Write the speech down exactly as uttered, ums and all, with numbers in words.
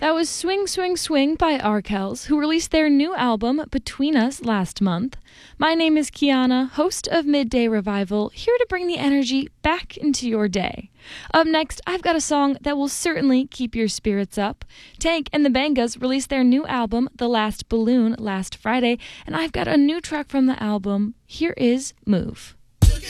That was Swing, Swing, Swing by Arkells, who released their new album, Between Us, last month. My name is Kiana, host of Midday Revival, here to bring the energy back into your day. Up next, I've got a song that will certainly keep your spirits up. Tank and the Bangas released their new album, The Last Balloon, last Friday, and I've got a new track from the album. Here is Move.